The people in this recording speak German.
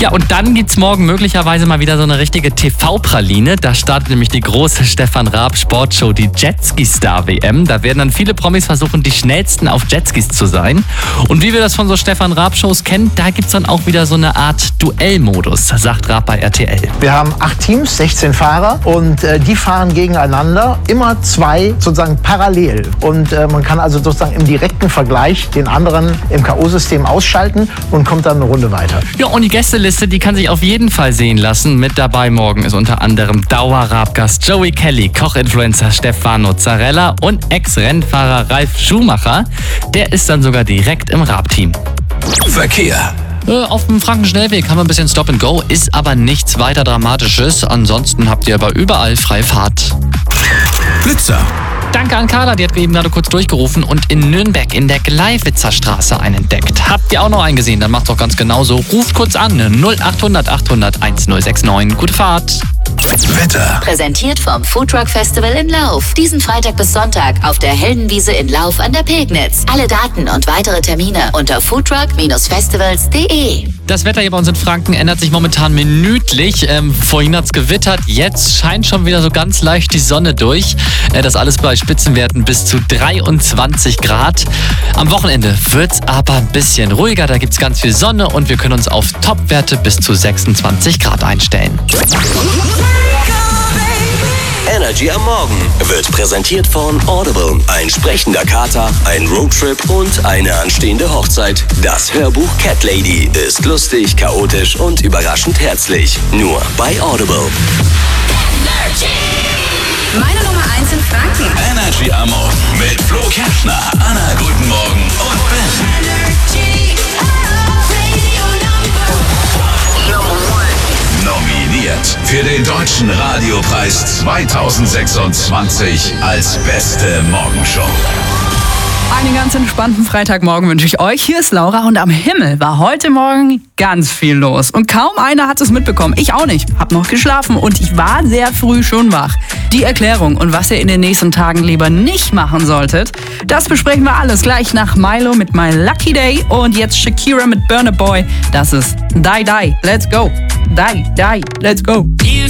Ja, und dann gibt's morgen möglicherweise mal wieder so eine richtige TV-Praline. Da startet nämlich die große Stefan Raab Sportshow, die Jetski-Star-WM. Da werden dann viele Promis versuchen, die schnellsten auf Jetskis zu sein. Und wie wir das von so Stefan Raab-Shows kennen, da gibt's dann auch wieder so eine Art Duellmodus, sagt Raab bei RTL. Wir haben 8 Teams, 16 Fahrer und die fahren gegeneinander, immer 2 sozusagen parallel. Und man kann also sozusagen im direkten Vergleich den anderen im K.O.-System ausschalten und kommt dann eine Runde weiter. Ja, und die Gästeliste, die kann sich auf jeden Fall sehen lassen. Mit dabei morgen ist unter anderem Dauer-Raab-Gast Joey Kelly, Koch-Influencer Stefano Zarella und Ex-Rennfahrer Ralf Schumacher. Der ist dann sogar direkt im Raab-Team. Verkehr. Auf dem Frankenschnellweg haben wir ein bisschen Stop and Go, ist aber nichts weiter Dramatisches. Ansonsten habt ihr aber überall freie Fahrt. Blitzer. Danke an Carla, die hat eben gerade kurz durchgerufen und in Nürnberg in der Gleiwitzer Straße einen entdeckt. Habt ihr auch noch einen gesehen, dann macht's doch ganz genauso. Ruft kurz an, 0800 800 1069. Gute Fahrt. Wetter. Präsentiert vom Foodtruck Festival in Lauf. Diesen Freitag bis Sonntag auf der Heldenwiese in Lauf an der Pegnitz. Alle Daten und weitere Termine unter foodtruck-festivals.de. Das Wetter hier bei uns in Franken ändert sich momentan minütlich. Vorhin hat's gewittert, jetzt scheint schon wieder so ganz leicht die Sonne durch. Das alles bei Spitzenwerten bis zu 23 Grad. Am Wochenende wird's aber ein bisschen ruhiger, da gibt's ganz viel Sonne und wir können uns auf Topwerte bis zu 26 Grad einstellen. Energy am Morgen wird präsentiert von Audible. Ein sprechender Kater, ein Roadtrip und eine anstehende Hochzeit. Das Hörbuch Cat Lady ist lustig, chaotisch und überraschend herzlich. Nur bei Audible. Meine Nummer 1 in Franken. Energy am Morgen mit Flo Kerschner, Anna, guten Morgen und Ben. Nominiert für den Deutschen Radiopreis 2026 als beste Morgenshow. Einen ganz entspannten Freitagmorgen wünsche ich euch. Hier ist Laura und am Himmel war heute Morgen ganz viel los. Und kaum einer hat es mitbekommen. Ich auch nicht. Hab noch geschlafen und ich war sehr früh schon wach. Die Erklärung und was ihr in den nächsten Tagen lieber nicht machen solltet, das besprechen wir alles gleich nach Milo mit My Lucky Day und jetzt Shakira mit Burna Boy. Das ist Die Die, let's go. Die Die, let's go.